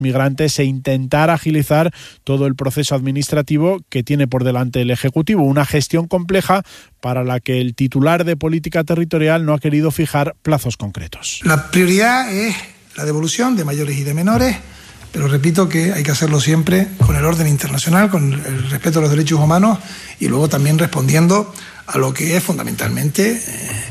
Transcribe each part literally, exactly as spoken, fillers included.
migrantes e intentar agilizar todo el proceso administrativo que tiene por delante el Ejecutivo. Una gestión compleja para la que el titular de Política Territorial no ha querido fijar plazos concretos. La prioridad es la devolución de mayores y de menores, pero repito que hay que hacerlo siempre con el orden internacional, con el respeto a los derechos humanos y luego también respondiendo a lo que es fundamentalmente eh,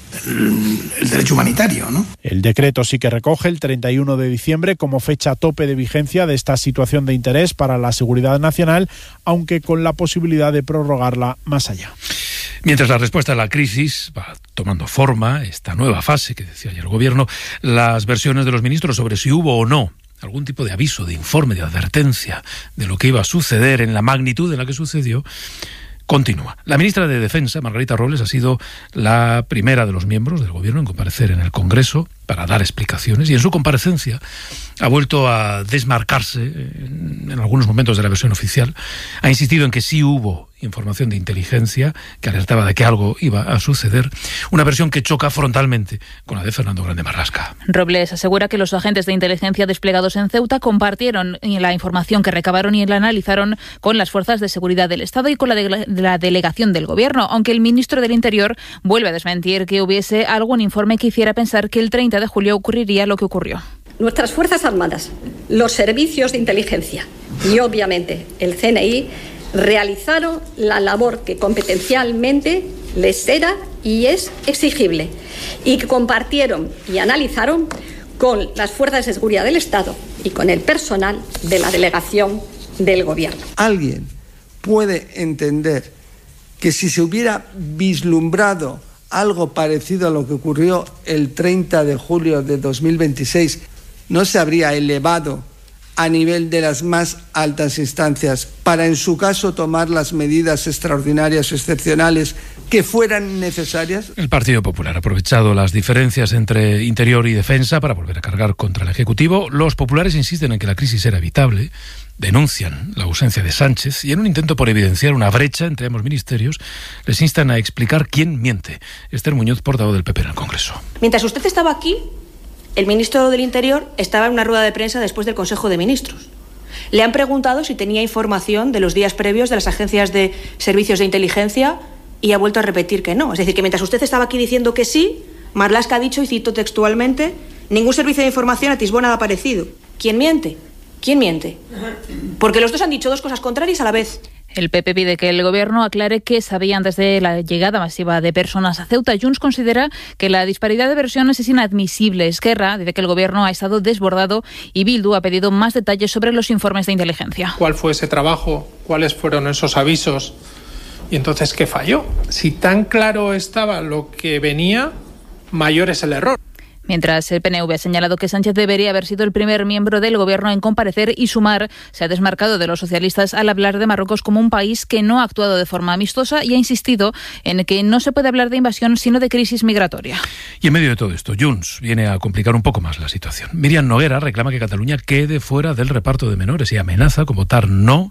el, el derecho humanitario, ¿no? El decreto sí que recoge el treinta y uno de diciembre como fecha tope de vigencia de esta situación de interés para la seguridad nacional, aunque con la posibilidad de prorrogarla más allá. Mientras la respuesta a la crisis va tomando forma, esta nueva fase que decía ayer el Gobierno, las versiones de los ministros sobre si hubo o no algún tipo de aviso, de informe, de advertencia de lo que iba a suceder en la magnitud en la que sucedió, continúa. La ministra de Defensa, Margarita Robles, ha sido la primera de los miembros del Gobierno en comparecer en el Congreso para dar explicaciones, y en su comparecencia ha vuelto a desmarcarse en, en algunos momentos de la versión oficial. Ha insistido en que sí hubo información de inteligencia que alertaba de que algo iba a suceder, una versión que choca frontalmente con la de Fernando Grande Marlasca. Robles asegura que los agentes de inteligencia desplegados en Ceuta compartieron la información que recabaron y la analizaron con las fuerzas de seguridad del Estado y con la, de la delegación del Gobierno, aunque el ministro del Interior vuelve a desmentir que hubiese algún informe que hiciera pensar que el treinta de julio ocurriría lo que ocurrió. Nuestras Fuerzas Armadas, los servicios de inteligencia y obviamente el C N I realizaron la labor que competencialmente les era y es exigible y que compartieron y analizaron con las fuerzas de seguridad del Estado y con el personal de la delegación del Gobierno. ¿Alguien puede entender que si se hubiera vislumbrado algo parecido a lo que ocurrió el treinta de julio de dos mil veintiséis, no se habría elevado a nivel de las más altas instancias para, en su caso, tomar las medidas extraordinarias o excepcionales que fueran necesarias? El Partido Popular ha aprovechado las diferencias entre Interior y Defensa para volver a cargar contra el Ejecutivo. Los populares insisten en que la crisis era evitable, denuncian la ausencia de Sánchez y, en un intento por evidenciar una brecha entre ambos ministerios, les instan a explicar quién miente. Esther Muñoz, portavoz del P P en el Congreso. Mientras usted estaba aquí, el ministro del Interior estaba en una rueda de prensa después del Consejo de Ministros. Le han preguntado si tenía información de los días previos de las agencias de servicios de inteligencia y ha vuelto a repetir que no. Es decir, que mientras usted estaba aquí diciendo que sí, Marlaska ha dicho, y cito textualmente, ningún servicio de información atisbó nada parecido. ¿Quién miente? ¿Quién miente? Porque los dos han dicho dos cosas contrarias a la vez. El P P pide que el Gobierno aclare qué sabía antes de la llegada masiva de personas a Ceuta. Junts considera que la disparidad de versiones es inadmisible. Esquerra dice que el Gobierno ha estado desbordado y Bildu ha pedido más detalles sobre los informes de inteligencia. ¿Cuál fue ese trabajo? ¿Cuáles fueron esos avisos? Y entonces, ¿qué falló? Si tan claro estaba lo que venía, mayor es el error. Mientras el P N V ha señalado que Sánchez debería haber sido el primer miembro del Gobierno en comparecer, y Sumar se ha desmarcado de los socialistas al hablar de Marruecos como un país que no ha actuado de forma amistosa y ha insistido en que no se puede hablar de invasión sino de crisis migratoria. Y en medio de todo esto, Junts viene a complicar un poco más la situación. Miriam Noguera reclama que Cataluña quede fuera del reparto de menores y amenaza con votar no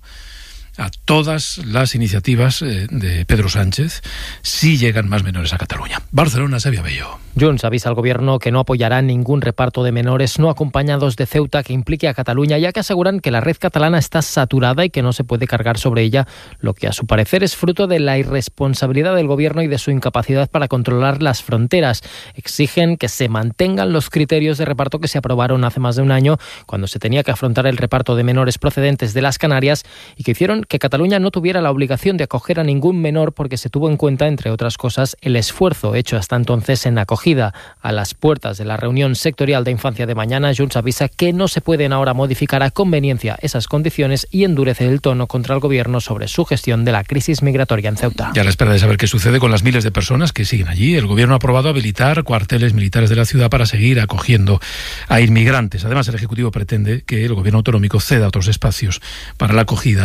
a todas las iniciativas de Pedro Sánchez si llegan más menores a Cataluña. Barcelona, Xavi Abello. Junts avisa al Gobierno que no apoyará ningún reparto de menores no acompañados de Ceuta que implique a Cataluña, ya que aseguran que la red catalana está saturada y que no se puede cargar sobre ella, lo que a su parecer es fruto de la irresponsabilidad del Gobierno y de su incapacidad para controlar las fronteras. Exigen que se mantengan los criterios de reparto que se aprobaron hace más de un año, cuando se tenía que afrontar el reparto de menores procedentes de las Canarias, y que hicieron que Cataluña no tuviera la obligación de acoger a ningún menor porque se tuvo en cuenta, entre otras cosas, el esfuerzo hecho hasta entonces en acogida. A las puertas de la reunión sectorial de infancia de mañana, Junts avisa que no se pueden ahora modificar a conveniencia esas condiciones y endurece el tono contra el Gobierno sobre su gestión de la crisis migratoria en Ceuta. Ya a la espera de saber qué sucede con las miles de personas que siguen allí, el Gobierno ha aprobado habilitar cuarteles militares de la ciudad para seguir acogiendo a inmigrantes. Además, el Ejecutivo pretende que el Gobierno autonómico ceda otros espacios para la acogida e identificación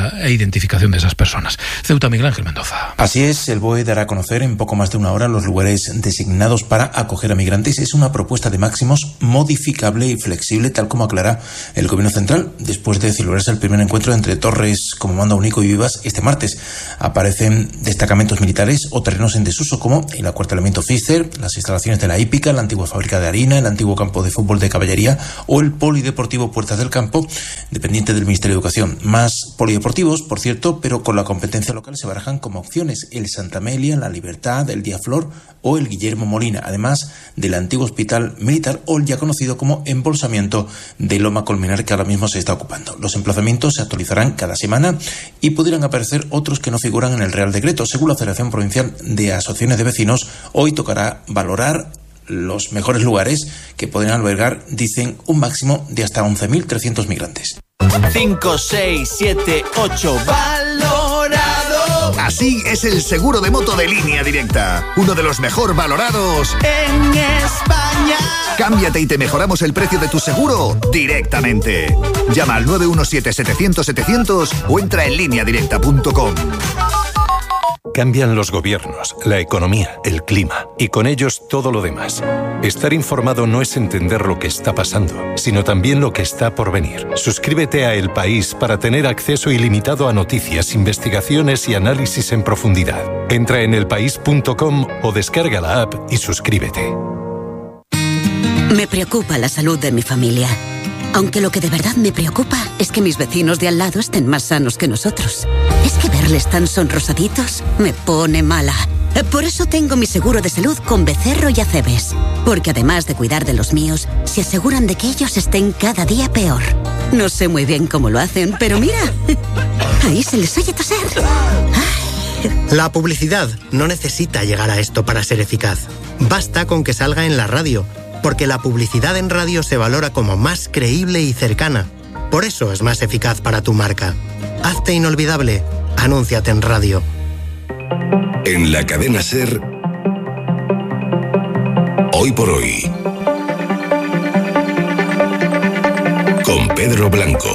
identificación de esas personas. Ceuta, Miguel Ángel Mendoza. Así es, el B O E dará a conocer en poco más de una hora los lugares designados para acoger a migrantes. Es una propuesta de máximos modificable y flexible, tal como aclara el Gobierno Central, después de celebrarse el primer encuentro entre Torres como mando único y Vivas este martes. Aparecen destacamentos militares o terrenos en desuso, como el acuartelamiento Pfizer, las instalaciones de la hípica, la antigua fábrica de harina, el antiguo campo de fútbol de caballería o el polideportivo Puertas del Campo, dependiente del Ministerio de Educación. Más polideportivos, por cierto, pero con la competencia local se barajan como opciones el Santa Amelia, la Libertad, el Diaflor o el Guillermo Molina, además del antiguo hospital militar o el ya conocido como embolsamiento de Loma Colmenar, que ahora mismo se está ocupando. Los emplazamientos se actualizarán cada semana y pudieran aparecer otros que no figuran en el Real Decreto. Según la Federación Provincial de Asociaciones de Vecinos, hoy tocará valorar los mejores lugares que podrían albergar, dicen, un máximo de hasta once mil trescientos migrantes. cinco, seis, siete, ocho, valorado. Así es el seguro de moto de Línea Directa, uno de los mejor valorados en España. Cámbiate y te mejoramos el precio de tu seguro directamente. Llama al nueve uno siete, setecientos, setecientos o entra en línea directa punto com. Cambian los gobiernos, la economía, el clima y con ellos todo lo demás. Estar informado no es entender lo que está pasando, sino también lo que está por venir. Suscríbete a El País para tener acceso ilimitado a noticias, investigaciones y análisis en profundidad. Entra en el país punto com o descarga la app y suscríbete. Me preocupa la salud de mi familia. Aunque lo que de verdad me preocupa es que mis vecinos de al lado estén más sanos que nosotros. Es que verles tan sonrosaditos me pone mala. Por eso tengo mi seguro de salud con Becerro y Acebes. Porque además de cuidar de los míos, se aseguran de que ellos estén cada día peor. No sé muy bien cómo lo hacen, pero mira, ahí se les oye toser. La publicidad no necesita llegar a esto para ser eficaz. Basta con que salga en la radio. Porque la publicidad en radio se valora como más creíble y cercana. Por eso es más eficaz para tu marca. Hazte inolvidable. Anúnciate en radio. En la cadena SER, Hoy por Hoy, con Pedro Blanco.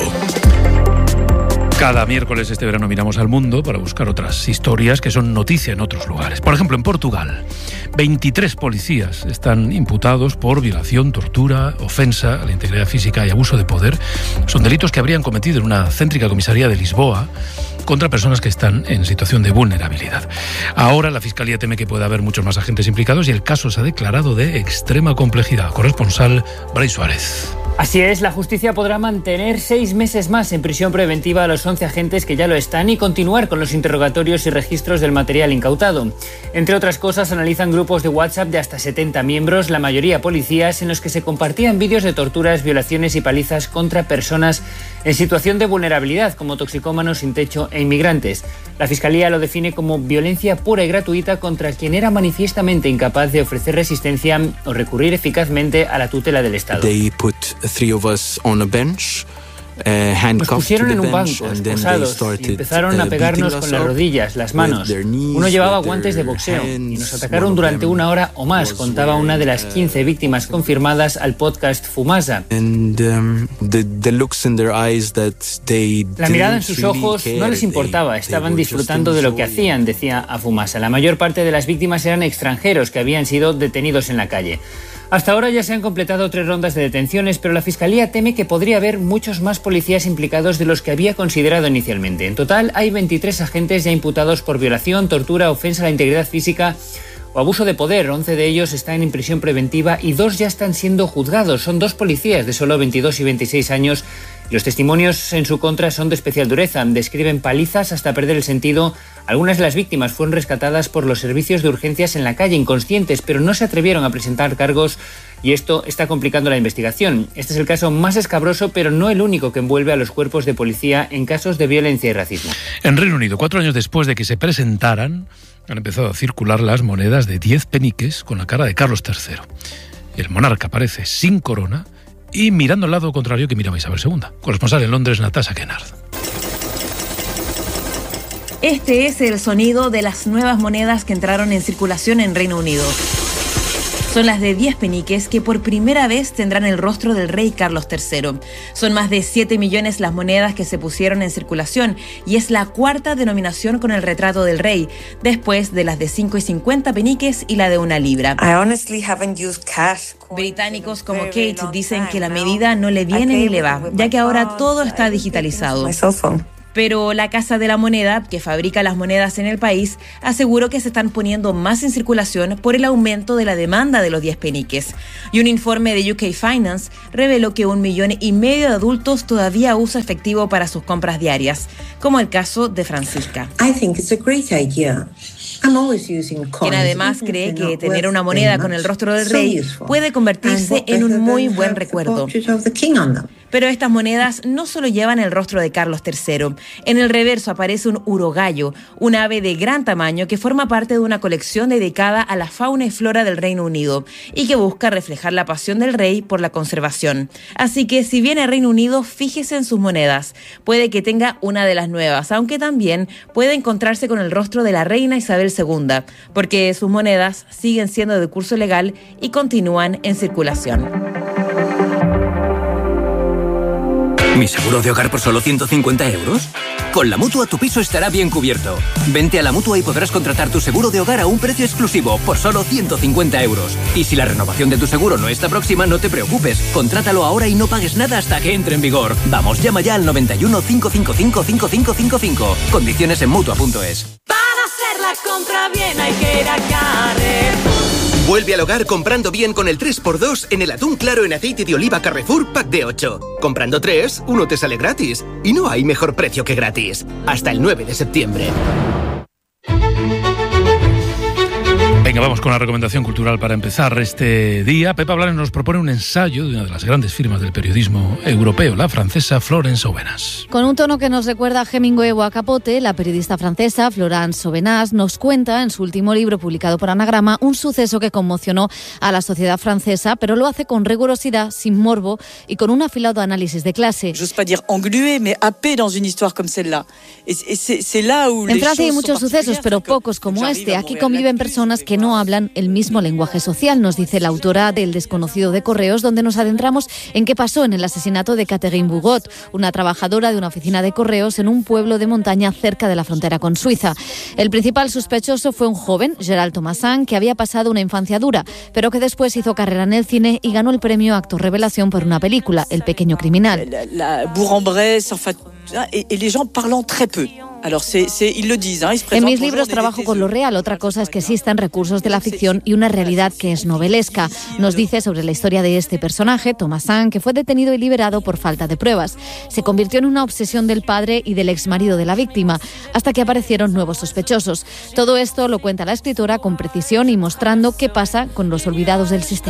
Cada miércoles este verano miramos al mundo para buscar otras historias que son noticia en otros lugares. Por ejemplo, en Portugal, veintitrés policías están imputados por violación, tortura, ofensa a la integridad física y abuso de poder. Son delitos que habrían cometido en una céntrica comisaría de Lisboa contra personas que están en situación de vulnerabilidad. Ahora la Fiscalía teme que pueda haber muchos más agentes implicados y el caso se ha declarado de extrema complejidad. Corresponsal Bray Suárez. Así es, la justicia podrá mantener seis meses más en prisión preventiva a los once agentes que ya lo están y continuar con los interrogatorios y registros del material incautado. Entre otras cosas, analizan grupos de WhatsApp de hasta setenta miembros, la mayoría policías, en los que se compartían vídeos de torturas, violaciones y palizas contra personas en situación de vulnerabilidad, como toxicómanos sin techo e inmigrantes. La Fiscalía lo define como violencia pura y gratuita contra quien era manifiestamente incapaz de ofrecer resistencia o recurrir eficazmente a la tutela del Estado. Three of us on a bench, uh, Nos pusieron en un banco, esposados, y empezaron a pegarnos con las rodillas, las manos. Uno llevaba guantes de boxeo y nos atacaron durante una hora o más, contaba una de las quince víctimas confirmadas al podcast Fumasa. La mirada en sus ojos no les importaba, estaban disfrutando de lo que hacían, decía a Fumasa. La mayor parte de las víctimas eran extranjeros que habían sido detenidos en la calle. Hasta ahora ya se han completado tres rondas de detenciones, pero la Fiscalía teme que podría haber muchos más policías implicados de los que había considerado inicialmente. En total hay veintitrés agentes ya imputados por violación, tortura, ofensa a la integridad física o abuso de poder. once de ellos están en prisión preventiva y dos ya están siendo juzgados. Son dos policías de solo veintidós y veintiséis años. Los testimonios en su contra son de especial dureza. Describen palizas hasta perder el sentido. Algunas de las víctimas fueron rescatadas por los servicios de urgencias en la calle, inconscientes, pero no se atrevieron a presentar cargos y esto está complicando la investigación. Este es el caso más escabroso, pero no el único que envuelve a los cuerpos de policía en casos de violencia y racismo. En Reino Unido, cuatro años después de que se presentaran, han empezado a circular las monedas de diez peniques con la cara de Carlos tercero. El monarca aparece sin corona y mirando al lado contrario que miraba Isabel segunda. Corresponsal en Londres, Natasha Kennard. Este es el sonido de las nuevas monedas que entraron en circulación en Reino Unido. son las de diez peniques que por primera vez tendrán el rostro del rey Carlos tercero. Son más de siete millones las monedas que se pusieron en circulación y es la cuarta denominación con el retrato del rey, después de las de cinco y cincuenta peniques y la de una libra. Británicos como Kate dicen que la medida no le viene ni le va, ya que ahora todo está digitalizado. Pero la Casa de la Moneda, que fabrica las monedas en el país, aseguró que se están poniendo más en circulación por el aumento de la demanda de los diez peniques. Y un informe de U K Finance reveló que un millón y medio de adultos todavía usa efectivo para sus compras diarias, como el caso de Francisca. I think it's a great idea. I'm always using coins, quien además cree que tener una moneda con el rostro del rey puede convertirse en un muy buen recuerdo. Pero estas monedas no solo llevan el rostro de Carlos tercero. En el reverso aparece un urogallo, un ave de gran tamaño que forma parte de una colección dedicada a la fauna y flora del Reino Unido y que busca reflejar la pasión del rey por la conservación. Así que si viene al Reino Unido, fíjese en sus monedas. Puede que tenga una de las nuevas, aunque también puede encontrarse con el rostro de la reina Isabel segunda, porque sus monedas siguen siendo de curso legal y continúan en circulación. ¿Mi seguro de hogar por solo ciento cincuenta euros? Con la Mutua tu piso estará bien cubierto. Vente a la Mutua y podrás contratar tu seguro de hogar a un precio exclusivo por solo ciento cincuenta euros. Y si la renovación de tu seguro no está próxima, no te preocupes. Contrátalo ahora y no pagues nada hasta que entre en vigor. Vamos, llama ya al noventa y uno, cinco cinco cinco, cinco cinco cinco cinco. Condiciones en Mutua punto es. Para hacer la compra bien hay que ir a Carrefour. Vuelve al hogar comprando bien con el tres por dos en el atún claro en aceite de oliva Carrefour Pack de ocho. Comprando tres, uno te sale gratis. Y no hay mejor precio que gratis. Hasta el nueve de septiembre. Venga, vamos con la recomendación cultural para empezar este día. Pepa Blanes nos propone un ensayo de una de las grandes firmas del periodismo europeo, la francesa Florence Aubenas. Con un tono que nos recuerda a Hemingway o a Capote, la periodista francesa Florence Aubenas nos cuenta en su último libro publicado por Anagrama un suceso que conmocionó a la sociedad francesa, pero lo hace con rigurosidad, sin morbo y con un afilado análisis de clase. J'ose pas dire englué, mais happé dans une histoire comme celle-là. En Francia hay muchos sucesos, pero pocos como este. Aquí conviven personas que no hablan el mismo lenguaje social, nos dice la autora del Desconocido de Correos, donde nos adentramos en qué pasó en el asesinato de Catherine Bugot, una trabajadora de una oficina de correos en un pueblo de montaña cerca de la frontera con Suiza. El principal sospechoso fue un joven, Gérald Thomasin, que había pasado una infancia dura, pero que después hizo carrera en el cine y ganó el premio Actor Revelación por una película, El pequeño criminal. La, la Bourg-en-Bresse, enfin, et, et les gens parlant très peu. Alors, c'est, c'est, ils le disent, hein, ils se en mis libros trabajo con lo real. Otra cosa es que existan recursos de la ficción y una realidad que es novelesca. Nos dice sobre la historia de este personaje, Thomasin, que fue detenido y liberado por falta de pruebas. Se convirtió en una obsesión del padre y del exmarido de la víctima, hasta que aparecieron nuevos sospechosos. Todo esto lo cuenta la escritora con precisión y mostrando qué pasa con los olvidados del sistema.